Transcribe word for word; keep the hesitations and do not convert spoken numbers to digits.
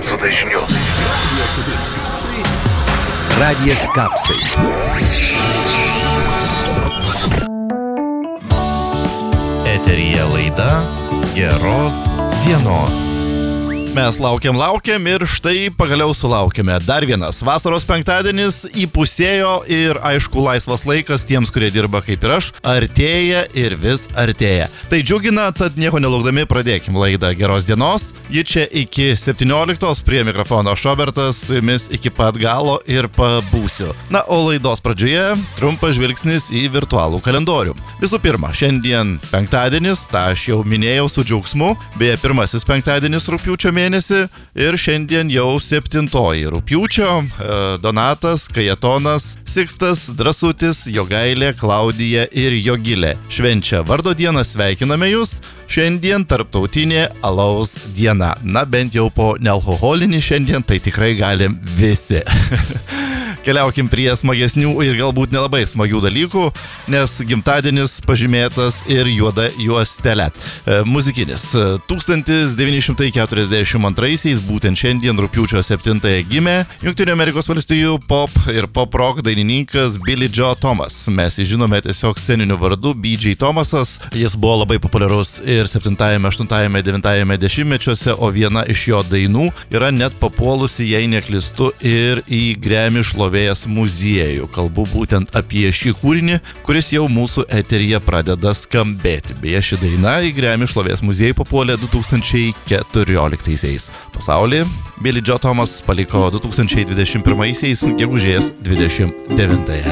garso dažniu. Radijas Kapsai. Eteryje laida Geros dienos. Mes laukiam, laukiam ir štai pagaliau sulaukėme. Dar vienas vasaros penktadienis įpusėjo ir aišku laisvas laikas tiems, kurie dirba kaip ir aš, artėja ir vis artėja. Tai džiugina, tad nieko nelaukdami pradėkim laidą Geros dienos. Ji čia iki septynioliktos, prie mikrofono Šobertas, su jumis iki pat galo ir pabūsiu. Na, o laidos pradžioje trumpas žvilgsnis į virtualų kalendorių. Visų pirma, šiandien penktadienis, tą aš jau minėjau su džiaugsmu, beje pirmasis penktadienis rugpjūčio mėnesį. Mėnesį ir šiandien jau septintoji rugpjūčio. Donatas, Kajetonas, Sikstas, Drąsutis, Jogailė, Klaudija ir Jogilė švenčia vardo dieną, sveikiname jūs. Šiandien tarptautinė alaus diena. Na, bent jau po nealkoholinį šiandien, tai tikrai galim visi. Keliaukim prie smagesnių ir galbūt nelabai smagių dalykų, nes gimtadienis pažymėtas ir juoda juostelė. E, muzikinis. tūkstantis devyni šimtai keturiasdešimt antraisiais, būtent šiandien rugpjūčio septintąją gimė Jungtinių Amerikos valstijų pop ir pop-rock dainininkas Billy Joe Thomas. Mes jį žinome tiesiog sceniniu vardu B J Thomasas. Jis buvo labai populiarus ir septintajame, aštuntajame, devintajame dešimtmečiuose, o viena iš jo dainų yra net papuolusi, jei neklystu, ir į Grammy šlovės muziejų. Kalbu būtent apie šį kūrinį, kuris jau mūsų eteryje pradeda skambėti. Beje, ši daina į Grammy šlovės muziejų papuolė du tūkstančiai keturioliktaisiais. Pasaulį Billy Joe Thomas paliko du tūkstančiai dvidešimt pirmaisiais gegužės dvidešimt devintąją.